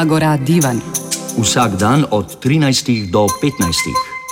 Agora Divan. Vsak dan od 13 do 15.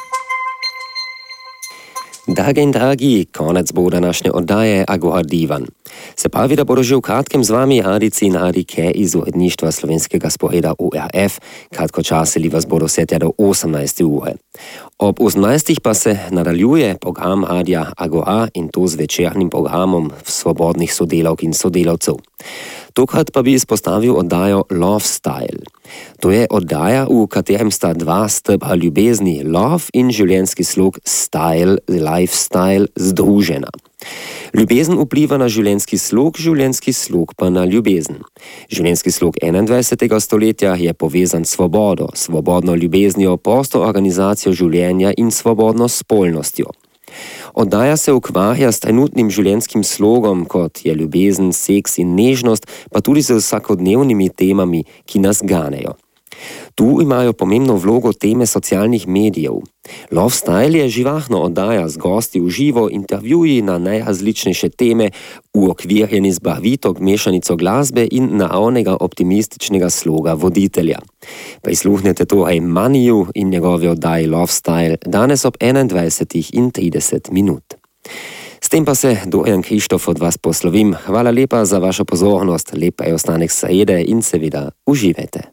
Dragi, konec bo današnje oddaje Agora Divan. Se pravi, da bodo že v kratkem z vami Hadici in Hadike iz uredništva slovenskega sporeda ORF, kratkočasili vas bodo vse tja do 18. ure. Ob 18. pa se nadaljuje program Radia Agora in to z večernim programom svobodnih sodelavk in sodelavcev. Tokrat pa bi izpostavil oddajo Love Style. To je oddaja, v katerem sta dva stebra ljubezni, love in življenjski slog style, lifestyle, združena. Ljubezen vpliva na življenjski slog pa na ljubezen. Življenjski slog 21. stoletja je povezan s svobodo, svobodno ljubeznijo, prosto organizacijo življenja in svobodno spolnostjo. Oddaja se ukvarja s trenutnim življenjskim slogom, kot je ljubezen, seks in nežnost, pa tudi z vsakodnevnimi temami, ki nas ganejo. Tu imajo pomembno vlogo teme socialnih medijev. Love Style je živahno oddaja z gosti v živo, intervjuji na najrazličnejše teme, uokvirjeni z barvito mešanico glasbe in naravnega optimističnega sloga voditelja. Prisluhnete torej Maniju in njegovi oddaji Love Style danes ob 21:30. S tem pa se Dorian Krištof od vas poslovim. Hvala lepa za vašo pozornost, lep preostanek srede in seveda uživajte.